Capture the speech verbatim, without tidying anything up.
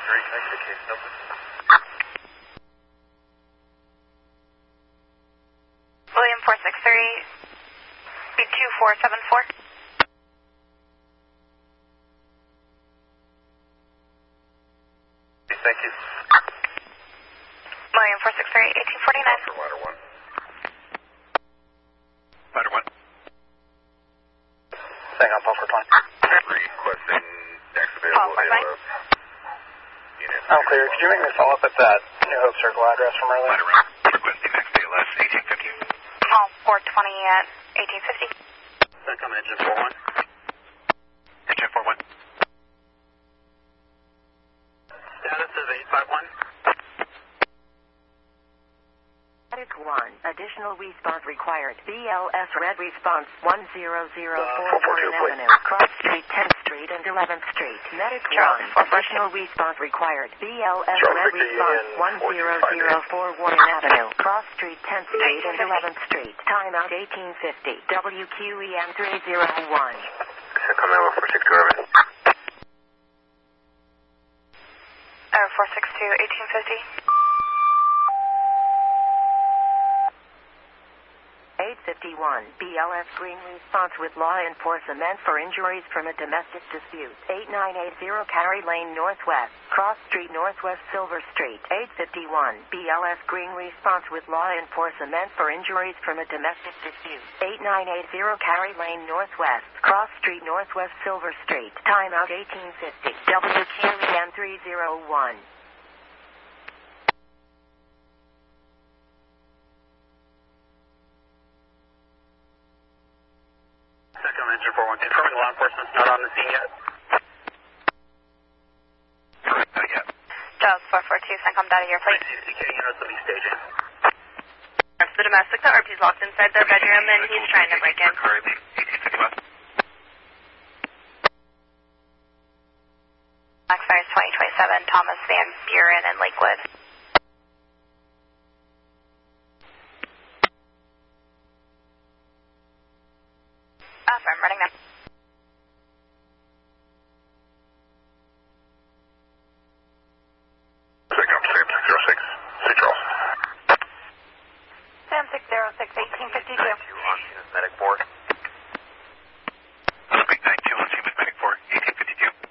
three, can I get a case number? William four six three, two four seven four. Thank you. William four six three, eighteen forty-nine. For ladder one. Ladder one. Hang on, Pulse Reply. Requesting next available A L F. Oh, clear. Could you make me follow up at that New Hope Circle address from earlier? Ladder one. Requesting next A L S, eighteen fifty. Call four twenty at eighteen fifty. That's on engine four one. Engine four one. Status is eight five one. Medic one, additional response required. B L S red response one zero zero four Warren Avenue, Cross Street, tenth Street and eleventh Street. Medic one, additional response required. B L S red response one zero zero four Warren Avenue, Cross Street, tenth Street and eleventh Street. Timeout eighteen fifty. W Q E M three zero one. Come over four six two Urban. Air four six two, eighteen fifty. eight fifty-one, B L S green response with law enforcement for injuries from a domestic dispute. eight nine eight zero Carey Lane Northwest, Cross Street Northwest Silver Street. eight fifty-one, B L S green response with law enforcement for injuries from a domestic dispute. eight nine eight zero Carey Lane Northwest, Cross Street Northwest Silver Street. Timeout eighteen fifty. W Q E M three zero one. Second engine four one, confirming law enforcement's not on the scene yet. Not yet. Jaws four four two, Sencom data here, please. C C K units will be staging. It's the domestic, the R P's locked inside their bedroom and he's trying to break in. Currently, eighteen fifty west. Blackfires twenty twenty-seven, Thomas Van Buren in Lakewood. I'm running now. Second, Sam six zero six, St. Charles. Sam six zero six, eighteen fifty-two. Thank you, on medic board.